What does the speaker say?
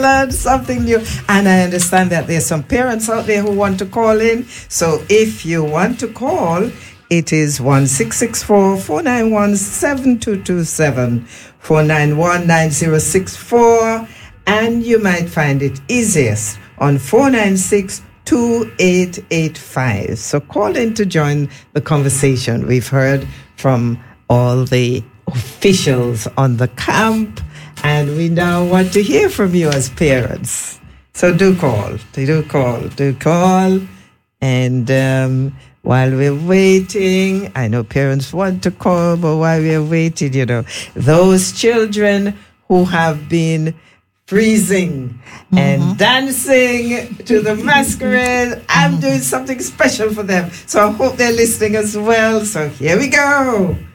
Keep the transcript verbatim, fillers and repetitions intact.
learn something new. And I understand that there's some parents out there who want to call in. So if you want to call, it is one six six four, four nine one, seven two two seven, four nine one, nine zero six four, and you might find it easiest on four nine six, two eight eight five. So call in to join the conversation. We've heard from all the officials on the camp, and we now want to hear from you as parents. So do call, do call, do call. And um, while we're waiting, I know parents want to call, but while we're waiting, you know, those children who have been freezing mm-hmm. and dancing to the masquerade, I'm doing something special for them. So I hope they're listening as well. So here we go.